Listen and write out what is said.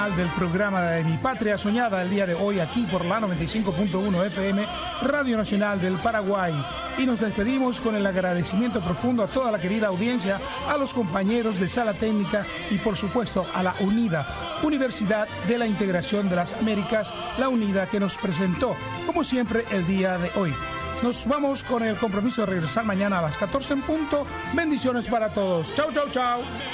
Del programa de Mi Patria Soñada el día de hoy aquí por la 95.1 FM Radio Nacional del Paraguay, y nos despedimos con el agradecimiento profundo a toda la querida audiencia, a los compañeros de Sala Técnica y por supuesto a la UNIDA, Universidad de la Integración de las Américas, la UNIDA, que nos presentó como siempre el día de hoy. Nos vamos con el compromiso de regresar mañana a las 14 en punto. Bendiciones para todos. Chau, chau, chau.